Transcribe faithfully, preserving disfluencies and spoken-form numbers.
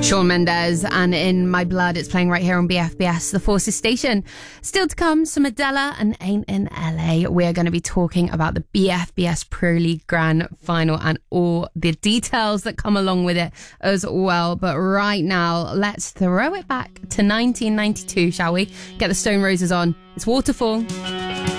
Shawn Mendes and In My Blood. It's playing right here on B F B S, the Forces station. Still to come, some Adela and Ain't in L A. We're going to be talking about the B F B S Pro League Grand Final and all the details that come along with it as well. But right now, let's throw it back to nineteen ninety-two, shall we? Get the Stone Roses on. It's Waterfall.